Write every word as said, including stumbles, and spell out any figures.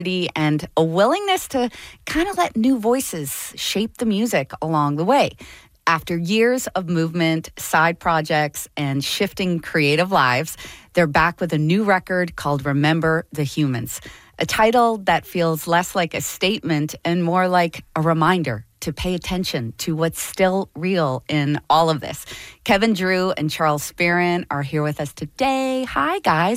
and a willingness to kind of let new voices shape the music along the way. After years of movement, side projects, and shifting creative lives, they're back with a new record called Remember the Humans, a title that feels less like a statement and more like a reminder to pay attention to what's still real in all of this. Kevin Drew and Charles Spearin are here with us today. Hi, guys.